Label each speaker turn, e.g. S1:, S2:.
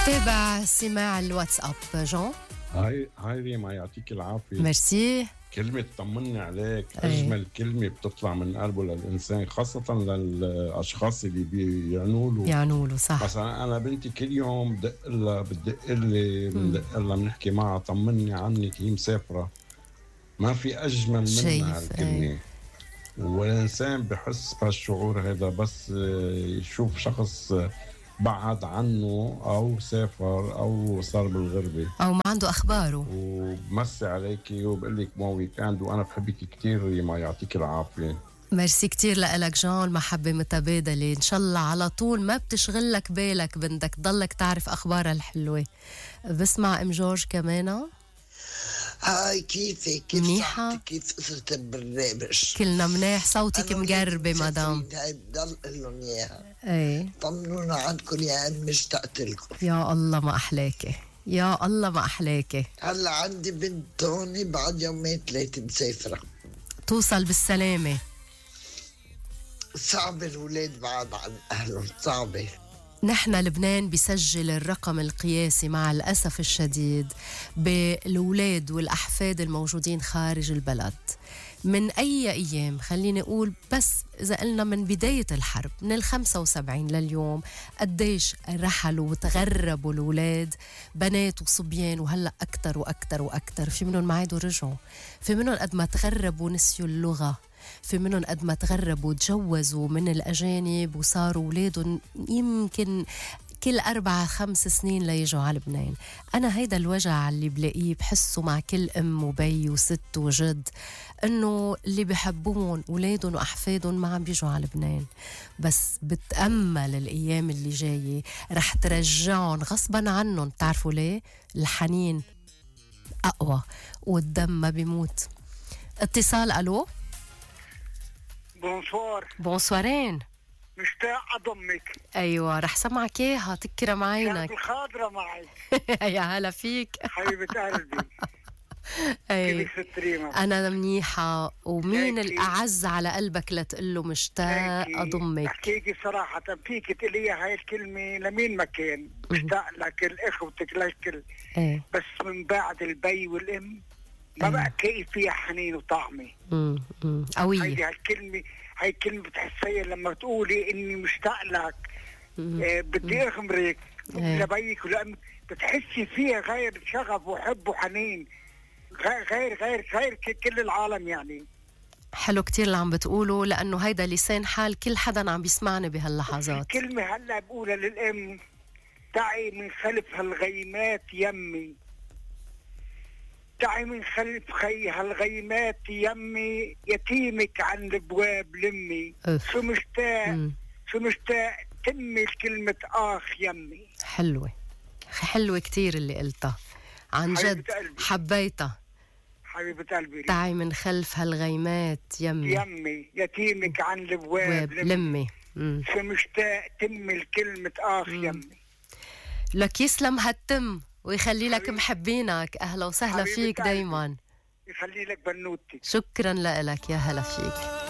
S1: تابع سماع الواتساب جون.
S2: هاي ريما، يعطيك العافية.
S1: ميرسي.
S2: كلمة طمني عليك أجمل كلمة بتطلع من قلبه للإنسان، خاصة للأشخاص اللي
S1: بيعنوا له صح.
S2: مثلا أنا بنتي كل يوم بتدق لي بنحكي معها طمني عنك، هي مسافرة. ما في أجمل منها هالكلمة. والإنسان بحس بهالشعور هذا بس يشوف شخص بعد عنه أو سافر أو صار بالغربة
S1: أو ما عنده أخباره،
S2: وبمسي عليكي وبقول لك مو ويكاند، وأنا بحبك كتير ريما، يعطيك العافية.
S1: ميرسي كتير لك جون، محبة متبادلة إن شاء الله على طول، ما بتشغلك بالك بدك ضلك تعرف أخبارها الحلوة. بسمع أم جورج كمان.
S3: هاي كيفك؟ كيف
S1: منيحة؟
S3: صحتك؟ كيف قصة البرنامج؟
S1: كلنا منيح، صوتك مقربة مدام.
S3: هاي بضل لهم اياها.
S1: ايه
S3: طمنونا عنكم يا عم، مشتقت لكم.
S1: يا الله ما أحلاكي، يا الله ما أحلاكي.
S3: هلا عندي بنت هون بعد يومين 3 مسافرة.
S1: توصل بالسلامة.
S3: صعب الولاد بعد عن أهلهم، صعبة.
S1: نحن لبنان بيسجل الرقم القياسي مع الأسف الشديد بالأولاد والأحفاد الموجودين خارج البلد من أي أيام. خليني أقول بس إذا قلنا من بداية الحرب من 75 لليوم قديش رحلوا وتغربوا الأولاد، بنات وصبيان، وهلأ أكتر وأكتر وأكتر. في منهم ما عادوا رجعوا، في منهم قد ما تغربوا نسيوا اللغة، في منهم قد ما تغربوا تجوزوا من الأجانب وصاروا أولادهم يمكن كل 4-5 سنين ليجوا على لبنان. أنا هيدا الوجع اللي بلاقيه بحسه مع كل أم وبي وست وجد، إنه اللي بحبون أولادهم وأحفادهم ما عم بيجوا على لبنان. بس بتأمل الأيام اللي جاية رح ترجعهم غصبا عنهم. بتعرفوا ليه؟ الحنين أقوى والدم ما بيموت. اتصال. ألو.
S4: بونسوار.
S1: بونسوارين.
S4: مشتاق أضمك.
S1: أيوة رح سمعك إياها، تكرم عينك.
S4: الخاضرة معي.
S1: يا هلا فيك
S4: حبيبة قلبي.
S1: أي.
S4: كيفك ست ريما؟
S1: أنا منيحة. ومين الأعز على قلبك لتقله مشتاق أضمك؟
S4: أحكيكي صراحة، فيك تقولي هاي الكلمة لمين ما كان مشتاق لك الإخوتك لك بس من بعد البي والأم ما بقى كيف فيها حنين وطعمة.
S1: قوية.
S4: هاي الكلمة بتحسيها لما تقولي إني مشتاق لك. بدي أغمرك لبيك ولأمك، بتحسي فيها غير شغف وحب وحنين، غير كل العالم يعني.
S1: حلو كتير اللي عم بتقوله، لأنه هيدا لسان حال كل حدا عم بيسمعني بهاللحظات.
S4: كلمة هلا بقولها للأم: تعي من خلف هالغيمات يمي، تعي من خلف هالغيمات يمي، يتيمك عن الابواب لمي. شو مشتاق تمي الكلمة آخ يمي.
S1: حلوة كتير اللي قلتها، عن جد حبيتها.
S4: حبيبة قلبي.
S1: تعي من خلف هالغيمات
S4: يمي، يتيمك عن الابواب
S1: لمي.
S4: شو مشتاق تمي الكلمة آخ يمي.
S1: لك يسلم هالتم ويخلي لك محبينك. أهلا وسهلا فيك دايما.
S4: يخلي لك بنوتي.
S1: شكرا لك، يا هلا فيك.